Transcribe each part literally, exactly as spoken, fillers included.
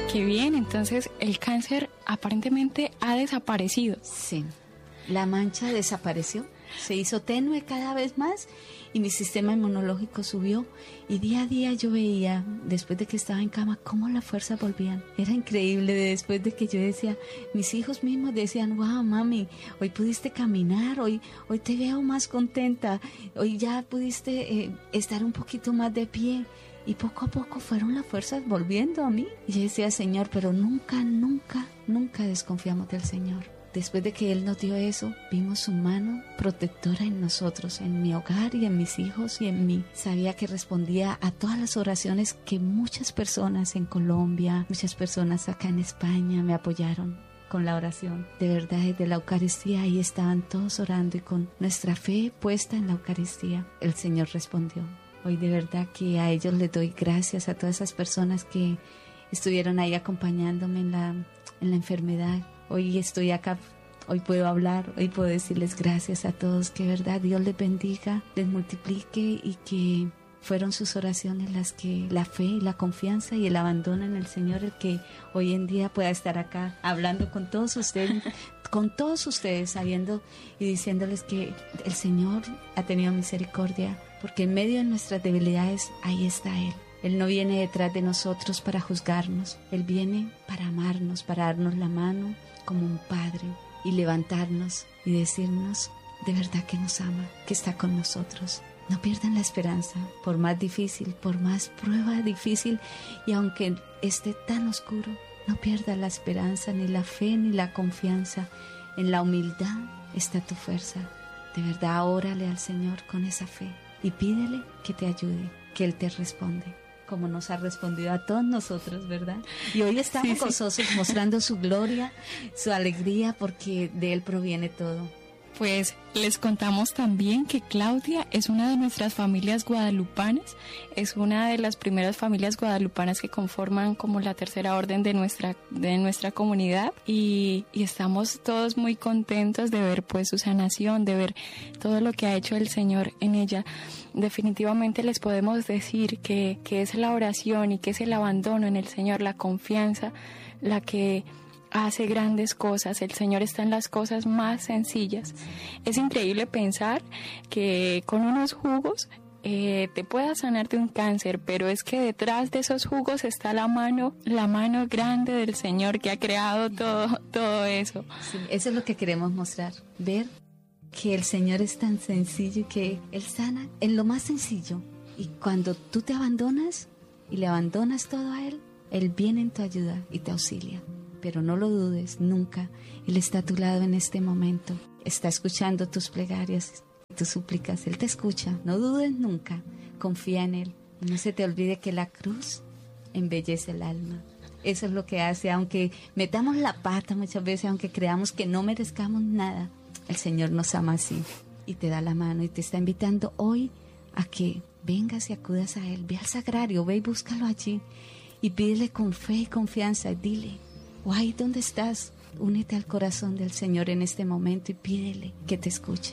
Qué bien, entonces el cáncer aparentemente ha desaparecido. Sí, la mancha desapareció, se hizo tenue cada vez más y mi sistema inmunológico subió y día a día yo veía, después de que estaba en cama, cómo las fuerzas volvían. Era increíble, después de que yo decía, mis hijos mismos decían, wow, mami, hoy pudiste caminar, hoy, hoy te veo más contenta, hoy ya pudiste eh, estar un poquito más de pie. Y poco a poco fueron las fuerzas volviendo a mí. Y yo decía, Señor, pero nunca, nunca, nunca desconfiamos del Señor. Después de que Él nos dio eso, vimos su mano protectora en nosotros, en mi hogar y en mis hijos y en mí. Sabía que respondía a todas las oraciones que muchas personas en Colombia, muchas personas acá en España me apoyaron con la oración. De verdad, desde la Eucaristía ahí estaban todos orando y con nuestra fe puesta en la Eucaristía, el Señor respondió. Hoy de verdad que a ellos les doy gracias, a todas esas personas que estuvieron ahí acompañándome en la, en la enfermedad. Hoy estoy acá, hoy puedo hablar, hoy puedo decirles gracias a todos, que verdad Dios les bendiga, les multiplique y que fueron sus oraciones las que, la fe y la confianza y el abandono en el Señor, el que hoy en día pueda estar acá hablando con todos ustedes, con todos ustedes, sabiendo y diciéndoles que el Señor ha tenido misericordia, porque en medio de nuestras debilidades, ahí está Él. Él no viene detrás de nosotros para juzgarnos, Él viene para amarnos, para darnos la mano como un padre y levantarnos y decirnos de verdad que nos ama, que está con nosotros. No pierdan la esperanza, por más difícil, por más prueba difícil, y aunque esté tan oscuro, no pierdas la esperanza, ni la fe, ni la confianza. En la humildad está tu fuerza. De verdad, órale al Señor con esa fe y pídele que te ayude, que Él te responde, como nos ha respondido a todos nosotros, ¿verdad? Y hoy estamos sí, sí. gozosos, mostrando su gloria, su alegría, porque de Él proviene todo. Pues les contamos también que Claudia es una de nuestras familias guadalupanas, es una de las primeras familias guadalupanas que conforman como la tercera orden de nuestra, de nuestra comunidad, y, y estamos todos muy contentos de ver pues su sanación, de ver todo lo que ha hecho el Señor en ella. Definitivamente les podemos decir que, que es la oración y que es el abandono en el Señor, la confianza, la que hace grandes cosas. El Señor está en las cosas más sencillas. Es increíble pensar que con unos jugos eh, te puedas sanar de un cáncer, pero es que detrás de esos jugos está la mano, la mano grande del Señor que ha creado todo, todo eso. Sí, eso es lo que queremos mostrar, ver que el Señor es tan sencillo y que Él sana en lo más sencillo. Y cuando tú te abandonas y le abandonas todo a Él, Él viene en tu ayuda y te auxilia. Pero no lo dudes nunca, Él está a tu lado en este momento, está escuchando tus plegarias, tus súplicas, Él te escucha, no dudes nunca, confía en Él, no se te olvide que la cruz embellece el alma. Eso es lo que hace, aunque metamos la pata muchas veces, aunque creamos que no merezcamos nada, el Señor nos ama así y te da la mano y te está invitando hoy a que vengas y acudas a Él, ve al sagrario, ve y búscalo allí y pídele con fe y confianza, dile, o ahí donde estás, únete al corazón del Señor en este momento y pídele que te escuche.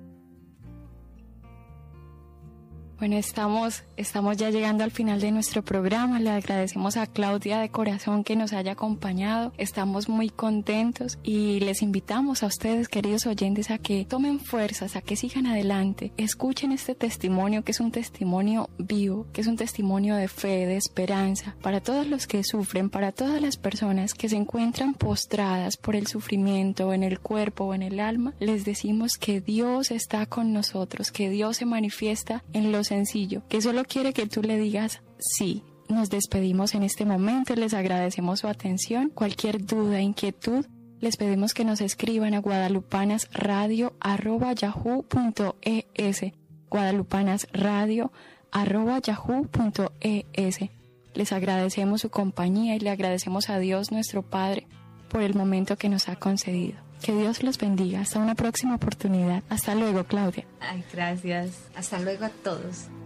Bueno, estamos, estamos ya llegando al final de nuestro programa. Le agradecemos a Claudia de corazón que nos haya acompañado. Estamos muy contentos y les invitamos a ustedes, queridos oyentes, a que tomen fuerzas, a que sigan adelante. Escuchen este testimonio, que es un testimonio vivo, que es un testimonio de fe, de esperanza, para todos los que sufren, para todas las personas que se encuentran postradas por el sufrimiento en el cuerpo o en el alma. Les decimos que Dios está con nosotros, que Dios se manifiesta en los sencillo, que solo quiere que tú le digas sí. Nos despedimos en este momento, les agradecemos su atención. Cualquier duda, inquietud, les pedimos que nos escriban a guadalupanasradio arroba yahoo punto es, guadalupanasradio arroba yahoo punto es. Les agradecemos su compañía y le agradecemos a Dios nuestro Padre por el momento que nos ha concedido. Que Dios los bendiga. Hasta una próxima oportunidad. Hasta luego, Claudia. Ay, gracias. Hasta luego a todos.